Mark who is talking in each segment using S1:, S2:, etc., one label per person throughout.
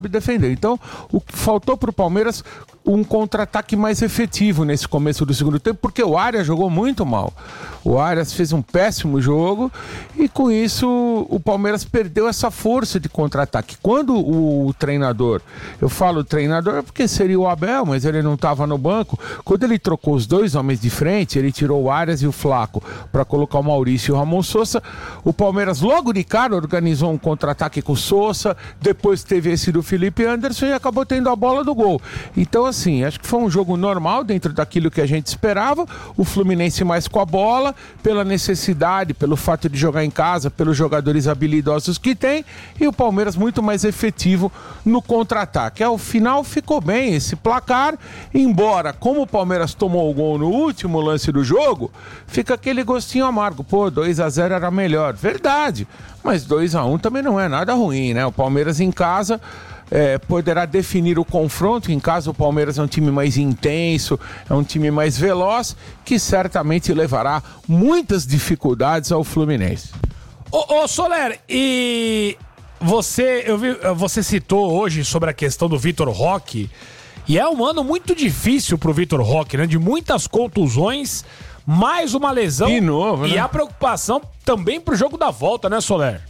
S1: defender. Então, faltou para o Palmeiras um contra-ataque mais efetivo nesse começo do segundo tempo, porque o Arias jogou muito mal. O Arias fez um péssimo jogo e com isso o Palmeiras perdeu essa força de contra-ataque. Quando o treinador, eu falo treinador porque seria o Abel, mas ele não estava no banco, quando ele trocou os dois homens de frente, ele tirou o Arias e o Flaco para colocar o Maurício e o Ramon Sosa, o Palmeiras logo de cara organizou um contra-ataque com o Sosa, depois teve esse do Felipe Anderson e acabou tendo a bola do gol. Então, assim, acho que foi um jogo normal dentro daquilo que a gente esperava. O Fluminense mais com a bola, pela necessidade, pelo fato de jogar em casa, pelos jogadores habilidosos que tem, e o Palmeiras muito mais efetivo no contra-ataque. Ao final ficou bem esse placar, embora, como o Palmeiras tomou o gol no último lance do jogo, fica aquele gostinho amargo. Pô, 2-0 era melhor. Verdade, mas 2-1 também não é nada ruim, né? O Palmeiras em casa poderá definir o confronto. Em casa o Palmeiras é um time mais intenso, é um time mais veloz, que certamente levará muitas dificuldades ao Fluminense.
S2: Ô Soler, e você citou hoje sobre a questão do Vitor Roque, e é um ano muito difícil pro Vitor Roque, né? De muitas contusões, mais uma lesão
S1: de novo, né?
S2: E a preocupação também pro jogo da volta, né, Soler?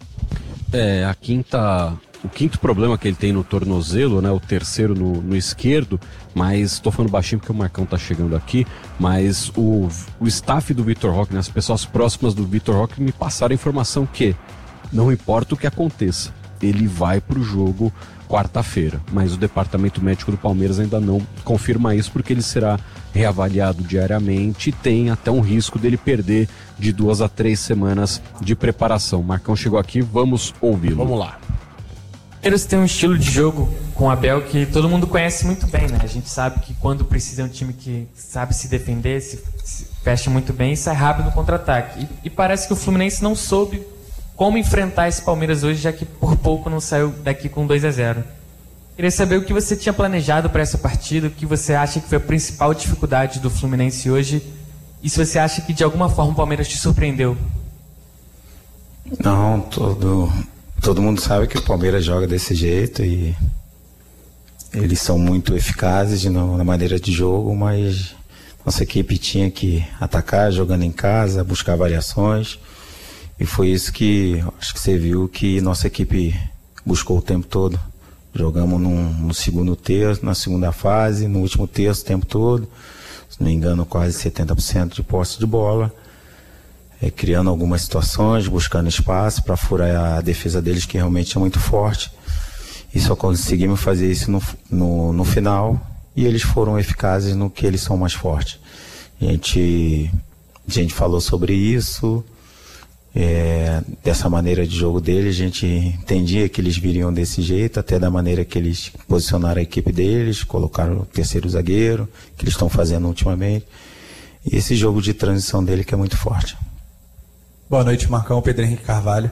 S3: O quinto problema que ele tem no tornozelo, né? O terceiro no esquerdo, mas tô falando baixinho porque o Marcão tá chegando aqui, mas o staff do Vitor Roque, né, as pessoas próximas do Vitor Roque me passaram a informação que não importa o que aconteça, ele vai pro jogo quarta-feira, mas o departamento médico do Palmeiras ainda não confirma isso, porque ele será reavaliado diariamente e tem até um risco dele perder de 2 a 3 semanas de preparação. O Marcão chegou aqui, vamos ouvi-lo.
S2: Vamos lá.
S4: Palmeiras tem um estilo de jogo com o Abel que todo mundo conhece muito bem, né? A gente sabe que quando precisa é um time que sabe se defender, se fecha muito bem e sai rápido no contra-ataque. E parece que o Fluminense não soube como enfrentar esse Palmeiras hoje, já que por pouco não saiu daqui com 2-0. Queria saber o que você tinha planejado para essa partida, o que você acha que foi a principal dificuldade do Fluminense hoje e se você acha que de alguma forma o Palmeiras te surpreendeu.
S5: Não, todo mundo sabe que o Palmeiras joga desse jeito e eles são muito eficazes na maneira de jogo, mas nossa equipe tinha que atacar jogando em casa, buscar variações, e foi isso que acho que você viu que nossa equipe buscou o tempo todo. Jogamos no segundo terço, na segunda fase, no último terço o tempo todo, se não me engano quase 70% de posse de bola. Criando algumas situações, buscando espaço para furar a defesa deles, que realmente é muito forte. E só conseguimos fazer isso no final, e eles foram eficazes no que eles são mais fortes. A gente falou sobre isso, dessa maneira de jogo deles, a gente entendia que eles viriam desse jeito, até da maneira que eles posicionaram a equipe deles, colocaram o terceiro zagueiro, que eles estão fazendo ultimamente. E esse jogo de transição dele que é muito forte.
S6: Boa noite, Marcão. Pedro Henrique Carvalho.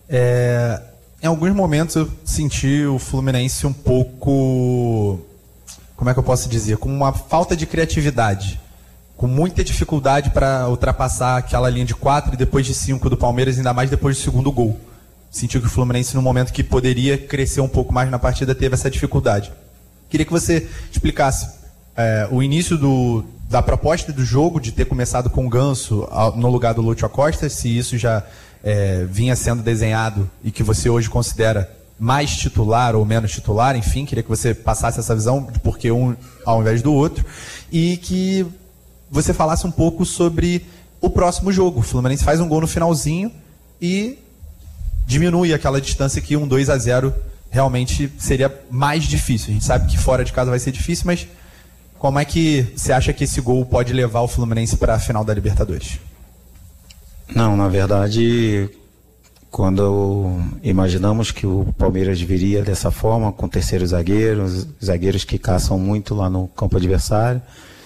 S6: Em alguns momentos eu senti o Fluminense um pouco, como é que eu posso dizer, com uma falta de criatividade, com muita dificuldade para ultrapassar aquela linha de 4 e depois de 5 do Palmeiras, ainda mais depois do segundo gol. Senti que o Fluminense, no momento que poderia crescer um pouco mais na partida, teve essa dificuldade. Queria que você explicasse o início da proposta do jogo, de ter começado com o Ganso no lugar do Lúcio Acosta, se isso já vinha sendo desenhado e que você hoje considera mais titular ou menos titular, enfim, queria que você passasse essa visão de por que um ao invés do outro, e que você falasse um pouco sobre o próximo jogo. O Fluminense faz um gol no finalzinho e diminui aquela distância que um 2-0 realmente seria mais difícil. A gente sabe que fora de casa vai ser difícil, mas como é que você acha que esse gol pode levar o Fluminense para a final da Libertadores?
S5: Não, na verdade, quando imaginamos que o Palmeiras viria dessa forma, com terceiro zagueiro, zagueiros que caçam muito lá no campo adversário,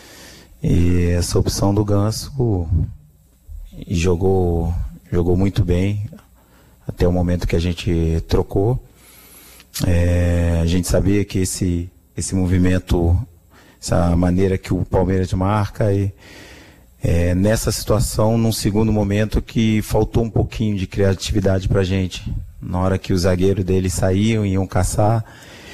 S5: e essa opção do Ganso jogou muito bem até o momento que a gente trocou. A gente sabia que esse movimento, essa maneira que o Palmeiras marca, nessa situação, num segundo momento que faltou um pouquinho de criatividade pra gente. Na hora que os zagueiros deles saíam e iam caçar,